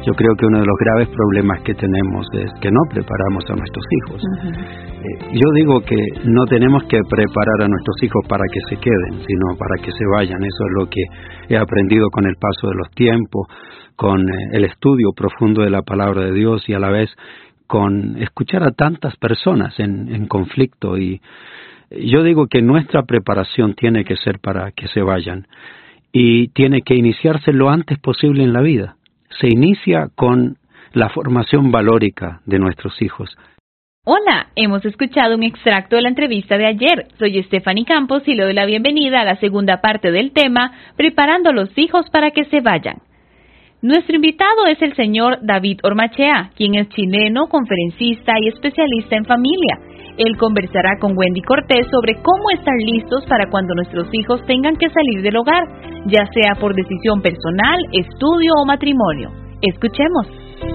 Yo creo que uno de los graves problemas que tenemos es que no preparamos a nuestros hijos. Yo digo que no tenemos que preparar a nuestros hijos para que se queden, sino para que se vayan. Eso es lo que he aprendido con el paso de los tiempos, con el estudio profundo de la palabra de Dios y a la vez con escuchar a tantas personas en conflicto. Y yo digo que nuestra preparación tiene que ser para que se vayan y tiene que iniciarse lo antes posible en la vida. Se inicia con la formación valórica de nuestros hijos. Hola, hemos escuchado un extracto de la entrevista de ayer. Soy Stephanie Campos y le doy la bienvenida a la segunda parte del tema, Preparando a los hijos para que se vayan. Nuestro invitado es el señor David Ormachea, quien es chileno, conferencista y especialista en familia. Él conversará con Wendy Cortés sobre cómo estar listos para cuando nuestros hijos tengan que salir del hogar, ya sea por decisión personal, estudio o matrimonio. Escuchemos.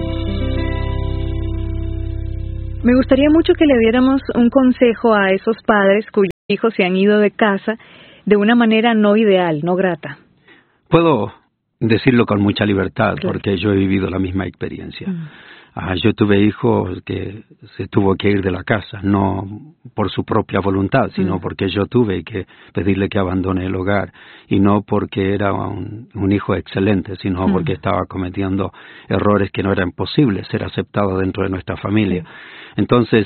Me gustaría mucho que le diéramos un consejo a esos padres cuyos hijos se han ido de casa de una manera no ideal, no grata. Puedo decirlo con mucha libertad, claro, porque yo he vivido la misma experiencia. Yo tuve hijos que se tuvo que ir de la casa, no por su propia voluntad, sino porque yo tuve que pedirle que abandone el hogar, y no porque era un hijo excelente, sino porque estaba cometiendo errores que no eran posibles ser aceptados dentro de nuestra familia. Entonces,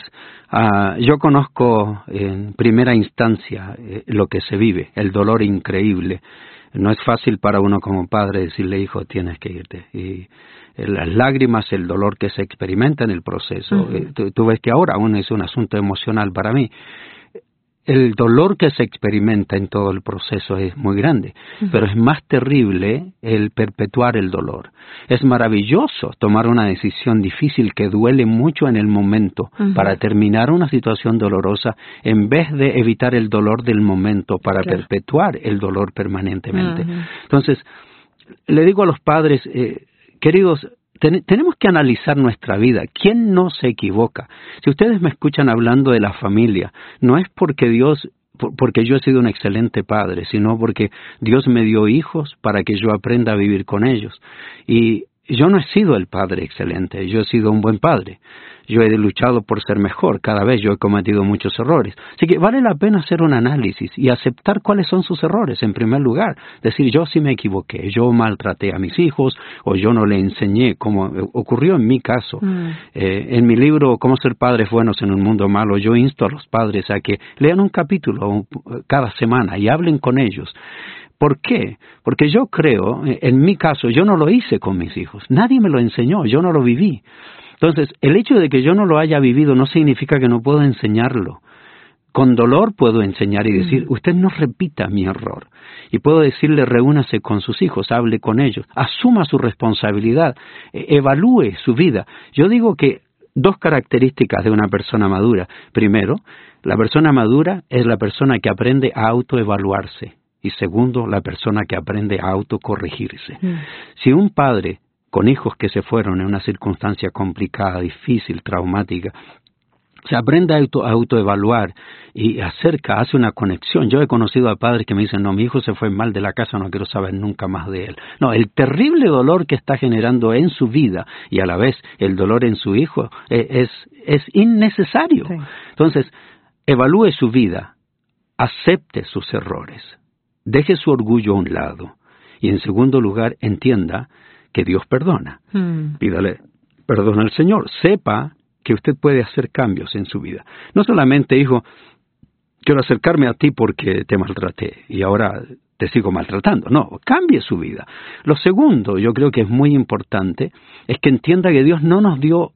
yo conozco en primera instancia lo que se vive, el dolor increíble. No es fácil para uno como padre decirle, hijo, tienes que irte. Y las lágrimas, el dolor que se experimenta en el proceso. Tú ves que ahora aún es un asunto emocional para mí. El dolor que se experimenta en todo el proceso es muy grande, pero es más terrible el perpetuar el dolor. Es maravilloso tomar una decisión difícil que duele mucho en el momento para terminar una situación dolorosa, en vez de evitar el dolor del momento para perpetuar el dolor permanentemente. Entonces, le digo a los padres, queridos, tenemos que analizar nuestra vida. ¿Quién no se equivoca? Si ustedes me escuchan hablando de la familia, no es porque porque yo he sido un excelente padre, sino porque Dios me dio hijos para que yo aprenda a vivir con ellos. Y yo no he sido el padre excelente, yo he sido un buen padre. Yo he luchado por ser mejor, cada vez yo he cometido muchos errores. Así que vale la pena hacer un análisis y aceptar cuáles son sus errores en primer lugar. Decir, yo sí me equivoqué, yo maltraté a mis hijos o yo no le enseñé, como ocurrió en mi caso. En mi libro, Cómo ser padres buenos en un mundo malo, yo insto a los padres a que lean un capítulo cada semana y hablen con ellos. ¿Por qué? Porque yo creo, en mi caso, yo no lo hice con mis hijos. Nadie me lo enseñó, yo no lo viví. Entonces, el hecho de que yo no lo haya vivido no significa que no puedo enseñarlo. Con dolor puedo enseñar y decir, usted no repita mi error. Y puedo decirle, reúnase con sus hijos, hable con ellos, asuma su responsabilidad, evalúe su vida. Yo digo que dos características de una persona madura. Primero, la persona madura es la persona que aprende a autoevaluarse. Y segundo, la persona que aprende a autocorregirse. Si un padre con hijos que se fueron en una circunstancia complicada, difícil, traumática, se aprende a autoevaluar y hace una conexión. Yo he conocido a padres que me dicen, no, mi hijo se fue mal de la casa, no quiero saber nunca más de él. No, el terrible dolor que está generando en su vida y a la vez el dolor en su hijo es innecesario. Sí. Entonces, evalúe su vida, acepte sus errores, deje su orgullo a un lado y en segundo lugar entienda que Dios perdona. Pídale perdón al Señor. Sepa que usted puede hacer cambios en su vida. No solamente, hijo, quiero acercarme a ti porque te maltraté y ahora te sigo maltratando. No, cambie su vida. Lo segundo, yo creo que es muy importante, es que entienda que Dios no nos dio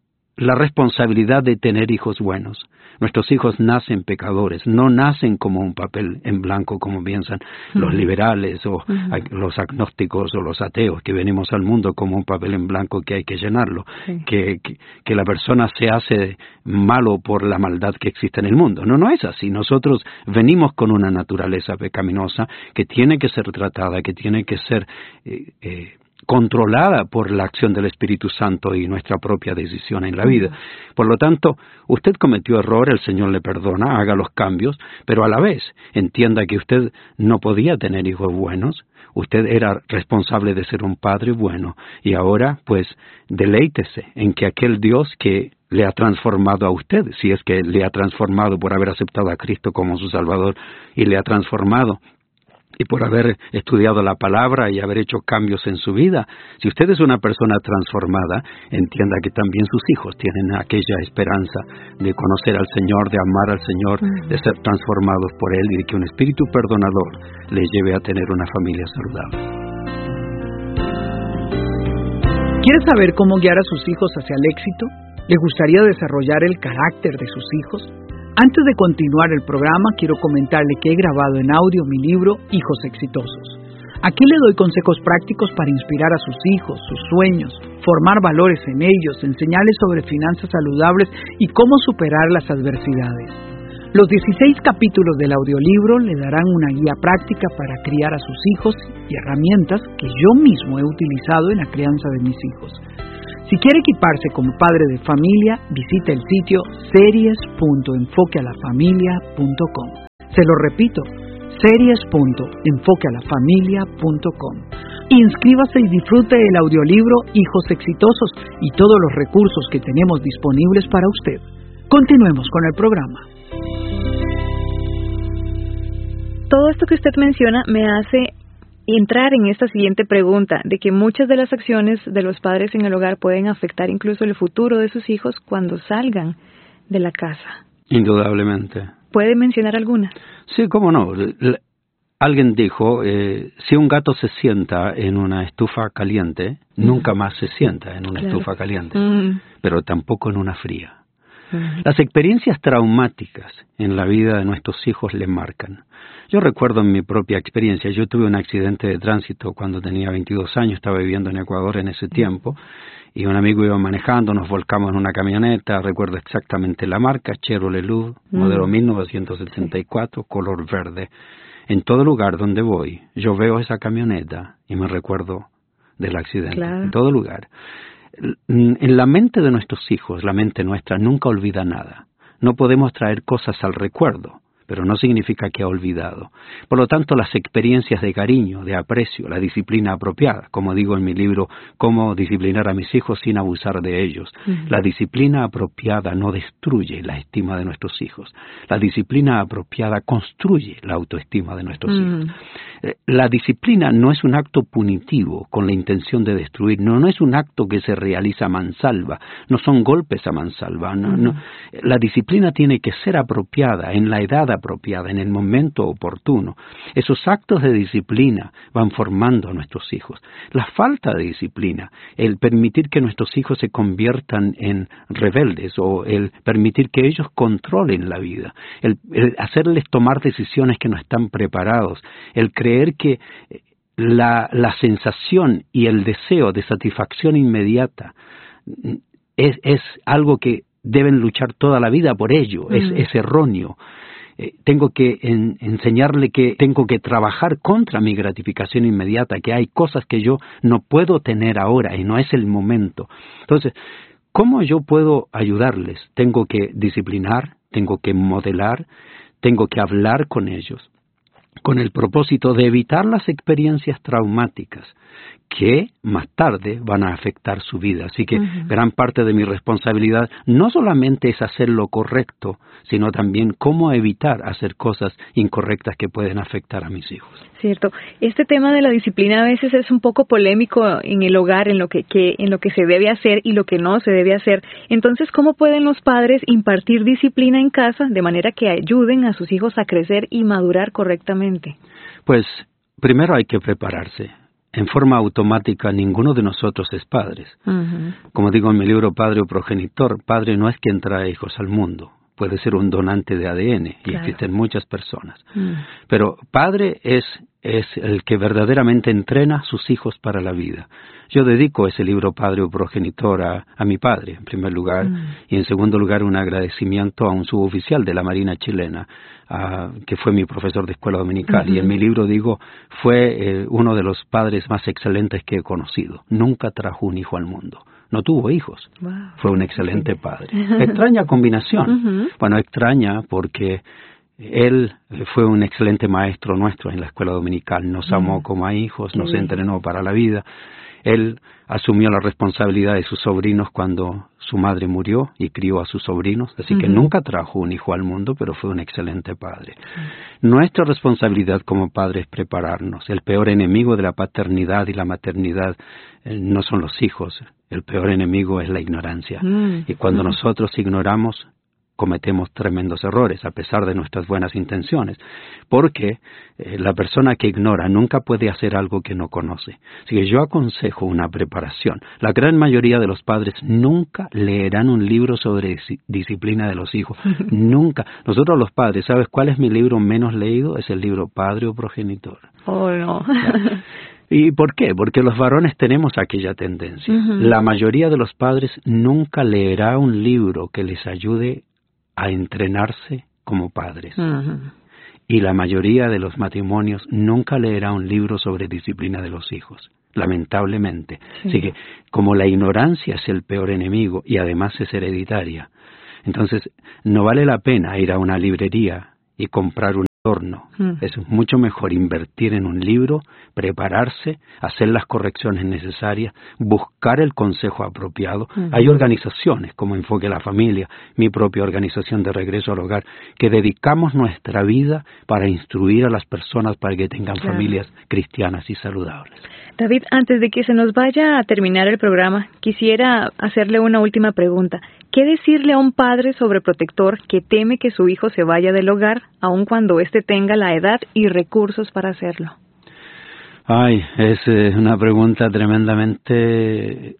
la responsabilidad de tener hijos buenos. Nuestros hijos nacen pecadores, no nacen como un papel en blanco como piensan los liberales o los agnósticos o los ateos, que venimos al mundo como un papel en blanco que hay que llenarlo, que la persona se hace malo por la maldad que existe en el mundo. No es así. Nosotros venimos con una naturaleza pecaminosa que tiene que ser tratada, que tiene que ser controlada por la acción del Espíritu Santo y nuestra propia decisión en la vida. Por lo tanto, usted cometió error, el Señor le perdona, haga los cambios, pero a la vez entienda que usted no podía tener hijos buenos, usted era responsable de ser un padre bueno, y ahora, pues, deleítese en que aquel Dios que le ha transformado a usted, si es que le ha transformado por haber aceptado a Cristo como su Salvador, y le ha transformado y por haber estudiado la palabra y haber hecho cambios en su vida. Si usted es una persona transformada, entienda que también sus hijos tienen aquella esperanza de conocer al Señor, de amar al Señor, de ser transformados por Él y de que un espíritu perdonador les lleve a tener una familia saludable. ¿Quiere saber cómo guiar a sus hijos hacia el éxito? ¿Le gustaría desarrollar el carácter de sus hijos? Antes de continuar el programa, quiero comentarle que he grabado en audio mi libro Hijos Exitosos. Aquí le doy consejos prácticos para inspirar a sus hijos, sus sueños, formar valores en ellos, enseñarles sobre finanzas saludables y cómo superar las adversidades. Los 16 capítulos del audiolibro le darán una guía práctica para criar a sus hijos y herramientas que yo mismo he utilizado en la crianza de mis hijos. Si quiere equiparse como padre de familia, visite el sitio series.enfoquealafamilia.com. Se lo repito, series.enfoquealafamilia.com. Inscríbase y disfrute el audiolibro Hijos Exitosos y todos los recursos que tenemos disponibles para usted. Continuemos con el programa. Todo esto que usted menciona me hace entrar en esta siguiente pregunta, de que muchas de las acciones de los padres en el hogar pueden afectar incluso el futuro de sus hijos cuando salgan de la casa. Indudablemente. ¿Puede mencionar alguna? Sí, cómo no. Alguien dijo, si un gato se sienta en una estufa caliente, nunca más se sienta en una estufa caliente, pero tampoco en una fría. Las experiencias traumáticas en la vida de nuestros hijos le marcan. Yo recuerdo en mi propia experiencia, yo tuve un accidente de tránsito cuando tenía 22 años, estaba viviendo en Ecuador en ese tiempo, y un amigo iba manejando, nos volcamos en una camioneta, recuerdo exactamente la marca, Chevrolet Luz, modelo 1974, color verde. En todo lugar donde voy, yo veo esa camioneta y me recuerdo del accidente, claro. En todo lugar. En la mente de nuestros hijos, la mente nuestra nunca olvida nada. No podemos traer cosas al recuerdo, pero no significa que ha olvidado. Por lo tanto, las experiencias de cariño, de aprecio, la disciplina apropiada, como digo en mi libro, Cómo disciplinar a mis hijos sin abusar de ellos. La disciplina apropiada no destruye la estima de nuestros hijos. La disciplina apropiada construye la autoestima de nuestros hijos. La disciplina no es un acto punitivo con la intención de destruir, no es un acto que se realiza a mansalva, no son golpes a mansalva. No. La disciplina tiene que ser apropiada en la edad apropiada, en el momento oportuno. Esos actos de disciplina van formando a nuestros hijos. La falta de disciplina, el permitir que nuestros hijos se conviertan en rebeldes o el permitir que ellos controlen la vida, el hacerles tomar decisiones que no están preparados, el creer que la sensación y el deseo de satisfacción inmediata es algo que deben luchar toda la vida por ello, es erróneo. Tengo que enseñarle que tengo que trabajar contra mi gratificación inmediata, que hay cosas que yo no puedo tener ahora y no es el momento. Entonces, ¿cómo yo puedo ayudarles? Tengo que disciplinar, tengo que modelar, tengo que hablar con ellos, con el propósito de evitar las experiencias traumáticas que más tarde van a afectar su vida. Así que gran parte de mi responsabilidad no solamente es hacer lo correcto, sino también cómo evitar hacer cosas incorrectas que pueden afectar a mis hijos. Cierto. Este tema de la disciplina a veces es un poco polémico en el hogar, en lo que se debe hacer y lo que no se debe hacer. Entonces, ¿cómo pueden los padres impartir disciplina en casa de manera que ayuden a sus hijos a crecer y madurar correctamente? Pues primero hay que prepararse. En forma automática, ninguno de nosotros es padres. Como digo en mi libro Padre o Progenitor, padre no es quien trae hijos al mundo. puede ser un donante de ADN, y claro, existen muchas personas. Pero padre es el que verdaderamente entrena a sus hijos para la vida. Yo dedico ese libro Padre o Progenitor a mi padre, en primer lugar, y en segundo lugar un agradecimiento a un suboficial de la Marina chilena, que fue mi profesor de escuela dominical, y en mi libro digo, fue uno de los padres más excelentes que he conocido. Nunca trajo un hijo al mundo. No tuvo hijos. Wow. Fue un excelente padre. Extraña combinación. Bueno, extraña porque él fue un excelente maestro nuestro en la escuela dominical. Nos amó como a hijos, nos entrenó para la vida. Él asumió la responsabilidad de sus sobrinos cuando su madre murió y crió a sus sobrinos, así que nunca trajo un hijo al mundo, pero fue un excelente padre. Nuestra responsabilidad como padres es prepararnos. El peor enemigo de la paternidad y la maternidad no son los hijos, el peor enemigo es la ignorancia. Y cuando nosotros ignoramos, cometemos tremendos errores, a pesar de nuestras buenas intenciones, porque la persona que ignora nunca puede hacer algo que no conoce. Así que yo aconsejo una preparación. La gran mayoría de los padres nunca leerán un libro sobre disciplina de los hijos. Nunca. Nosotros los padres, ¿sabes cuál es mi libro menos leído? Es el libro Padre o Progenitor. Oh, no. ¿Y por qué? Porque los varones tenemos aquella tendencia. La mayoría de los padres nunca leerá un libro que les ayude a entrenarse como padres. Y la mayoría de los matrimonios nunca leerá un libro sobre disciplina de los hijos, lamentablemente. Sí. Así que, como la ignorancia es el peor enemigo y además es hereditaria, entonces no vale la pena ir a una librería y comprar un adorno. Es mucho mejor invertir en un libro, prepararse, hacer las correcciones necesarias, buscar el consejo apropiado. Hay organizaciones como Enfoque a la Familia, mi propia organización de Regreso al Hogar, que dedicamos nuestra vida para instruir a las personas para que tengan familias cristianas y saludables. David, antes de que se nos vaya a terminar el programa, quisiera hacerle una última pregunta. ¿Qué decirle a un padre sobreprotector que teme que su hijo se vaya del hogar, aun cuando éste tenga la edad y recursos para hacerlo? Ay, es una pregunta tremendamente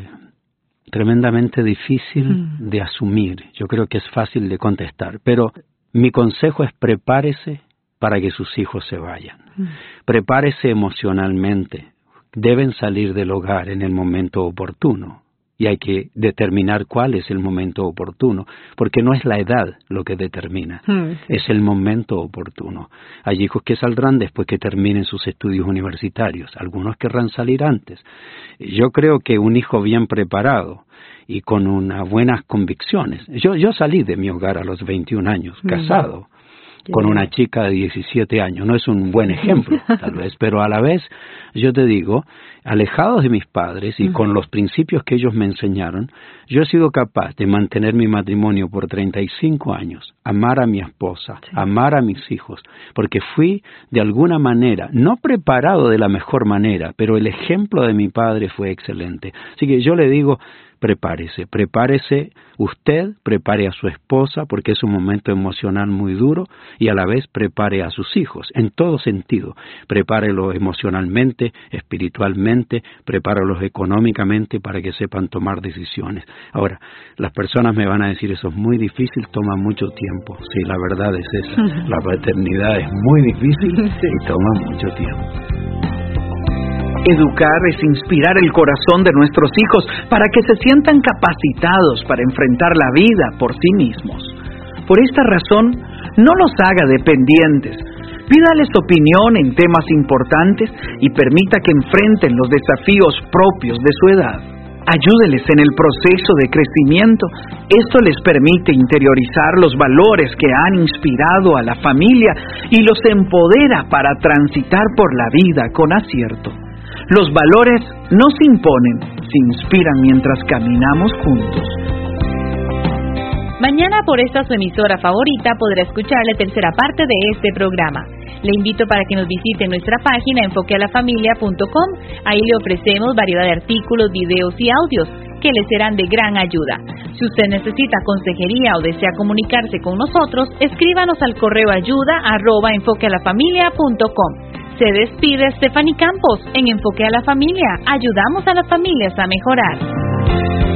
difícil de asumir. Yo creo que es fácil de contestar, pero mi consejo es prepárese para que sus hijos se vayan. Prepárese emocionalmente. Deben salir del hogar en el momento oportuno. Y hay que determinar cuál es el momento oportuno, porque no es la edad lo que determina, es el momento oportuno. Hay hijos que saldrán después que terminen sus estudios universitarios, algunos querrán salir antes. Yo creo que un hijo bien preparado y con unas buenas convicciones. Yo salí de mi hogar a los 21 años, casado, con una chica de 17 años. No es un buen ejemplo, tal vez, pero a la vez, yo te digo, alejados de mis padres y con los principios que ellos me enseñaron, yo he sido capaz de mantener mi matrimonio por 35 años, amar a mi esposa, amar a mis hijos, porque fui de alguna manera, no preparado de la mejor manera, pero el ejemplo de mi padre fue excelente. Así que yo le digo, prepárese usted, prepare a su esposa, porque es un momento emocional muy duro, y a la vez prepare a sus hijos, en todo sentido. Prepárelo emocionalmente, espiritualmente, prepáralos económicamente para que sepan tomar decisiones. Ahora, las personas me van a decir, eso es muy difícil, toma mucho tiempo. Sí, la verdad es esa. La paternidad es muy difícil y toma mucho tiempo. Educar es inspirar el corazón de nuestros hijos para que se sientan capacitados para enfrentar la vida por sí mismos. Por esta razón, no los haga dependientes. Pídales opinión en temas importantes y permita que enfrenten los desafíos propios de su edad. Ayúdeles en el proceso de crecimiento. Esto les permite interiorizar los valores que han inspirado a la familia y los empodera para transitar por la vida con acierto. Los valores no se imponen, se inspiran mientras caminamos juntos. Mañana por esta su emisora favorita podrá escuchar la tercera parte de este programa. Le invito para que nos visite nuestra página enfoquealafamilia.com. Ahí le ofrecemos variedad de artículos, videos y audios que le serán de gran ayuda. Si usted necesita consejería o desea comunicarse con nosotros, escríbanos al correo ayuda@enfoquealafamilia.com. Se despide Stephanie Campos en Enfoque a la Familia. Ayudamos a las familias a mejorar.